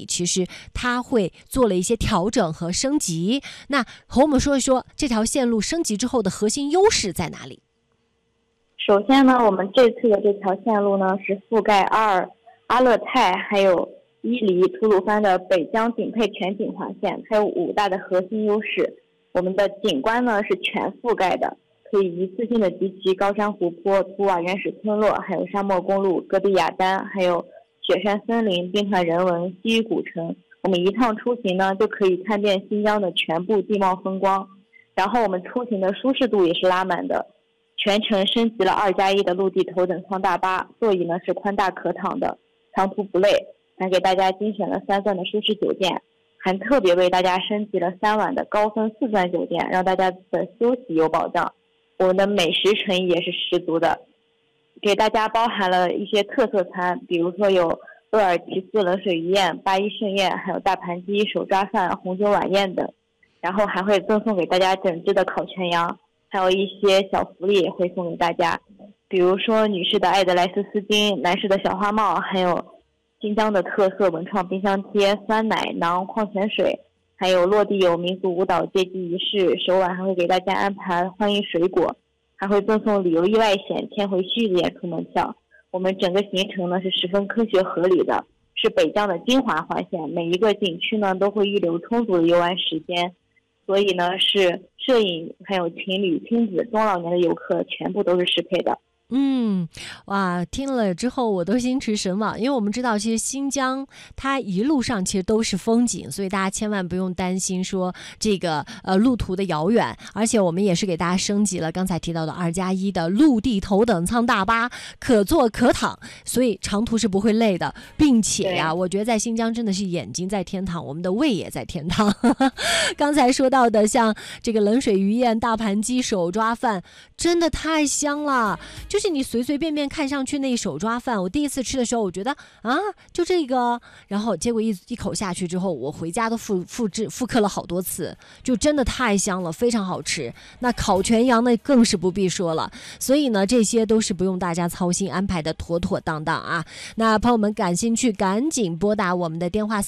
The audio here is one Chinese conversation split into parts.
其实它会做了一些调整和升级。那和我们说一说这条线路升级之后的核心优势在哪里？ 首先呢，我们这次的这条线路呢是覆盖阿勒泰还有伊犁、吐鲁番的北疆顶配全景环线，它有5大的核心优势。我们的景观呢是全覆盖的，可以一次性的集齐高山湖泊、图瓦原始村落，还有沙漠公路、戈壁雅丹，还有雪山森林、冰川人文、西域古城。我们一趟出行呢就可以看遍新疆的全部地貌风光。然后我们出行的舒适度也是拉满的，全程升级了2+1的陆地头等舱大巴，座椅呢是宽大可躺的，长途不累，还给大家精选了3钻的舒适酒店，还特别为大家升级了3晚的高分4钻酒店，让大家的休息有保障。我们的美食诚意也是十足的，给大家包含了一些特色餐，比如说有鄂尔齐斯冷水鱼宴、8·1盛宴，还有大盘鸡、手抓饭、红酒晚宴等，然后还会赠送给大家整只的烤全羊，还有一些小福利也会送给大家，比如说女士的爱德莱斯丝巾、男士的小花帽，还有新疆的特色文创冰箱贴、酸奶、馕、矿泉水，还有落地有民族舞蹈接机仪式，首晚还会给大家安排欢迎水果，还会赠送旅游意外险、天回序的演出门票。我们整个行程呢是十分科学合理的，是北疆的精华环线，每一个景区呢都会预留充足的游玩时间，所以呢是摄影还有情侣、亲子、中老年的游客全部都是适配的。 哇，听了之后我都心驰神往，因为我们知道其实新疆它一路上其实都是风景，所以大家千万不用担心说这个路途的遥远，而且我们也是给大家升级了刚才提到的2+1的陆地头等舱大巴，可坐可躺，所以长途是不会累的，并且呀，我觉得在新疆真的是眼睛在天堂，我们的胃也在天堂。刚才说到的像这个冷水鱼宴、大盘鸡、手抓饭，真的太香了。就是你随随便便看上去那一手抓饭，我第一次吃的时候我觉得就这个，然后结果一口下去之后，我回家都复刻了好多次，就真的太香了，非常好吃。那烤全羊呢更是不必说了，所以呢这些都是不用大家操心，安排的妥妥当当啊。那朋友们感兴趣赶紧拨打我们的电话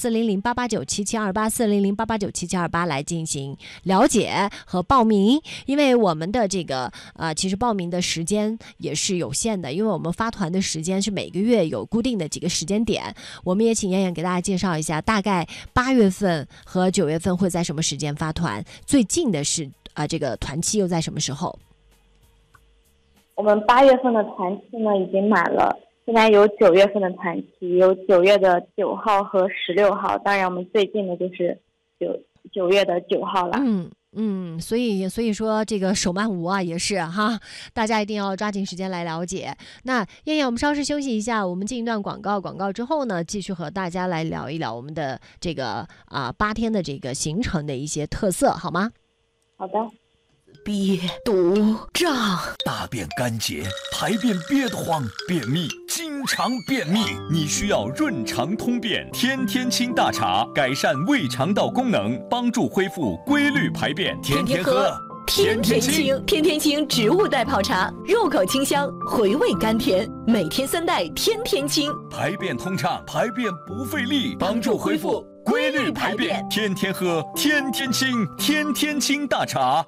400-889-7728 来进行了解和报名，因为我们的这个其实报名的时间也是有限的，因为我们发团的时间是每个月有固定的几个时间点，我们也请燕燕给大家介绍一下，大概8月份和9月份会在什么时间发团，最近的是这个团期又在什么时候？ 我们8月份的团期呢已经满了，现在有9月份的团期，有9月的9号和16号，当然我们最近的就是9月的9号了。 所以说这个手慢无啊，也是哈，大家一定要抓紧时间来了解。那燕燕，我们稍事休息一下，我们进一段广告之后呢，继续和大家来聊一聊我们的这个8天的这个行程的一些特色，好吗？ 好的。 憋堵胀， 大便干结，排便憋得慌，便秘，经常便秘，你需要润肠通便天天清大茶，改善胃肠道功能，帮助恢复规律排便，天天喝天天清。天天清植物代泡茶，入口清香，回味甘甜，每天3袋天天清， 排便通畅，排便不费力，帮助恢复规律排便，天天喝天天清，天天清大茶。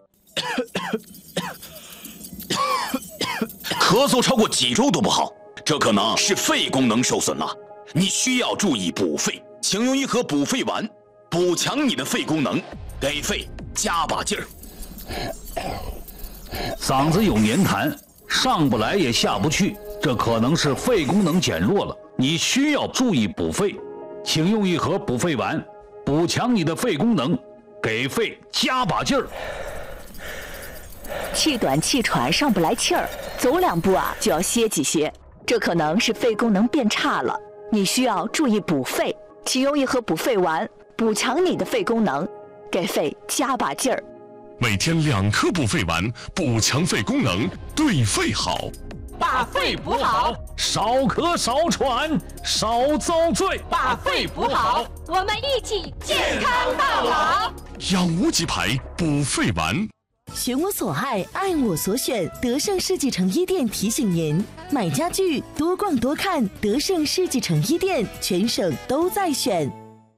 咳嗽超过几周都不好，这可能是肺功能受损了，你需要注意补肺，请用一盒补肺丸，补强你的肺功能，给肺加把劲儿。 嗓子有黏痰，上不来也下不去，这可能是肺功能减弱了，你需要注意补肺，请用一盒补肺丸，补强你的肺功能，给肺加把劲儿。 气短气喘上不来气儿，走2步就要歇几歇，这可能是肺功能变差了，你需要注意补肺，请用一盒补肺丸，补强你的肺功能，给肺加把劲儿。 每天2颗补肺丸，补强肺功能，对肺好。 把肺补好， 少咳少喘少遭罪， 把肺补好，我们一起健康到老。 养无极牌补肺丸。 选我所爱，爱我所选。德胜世纪城一店提醒您：买家具多逛多看，德胜世纪城一店全省都在选。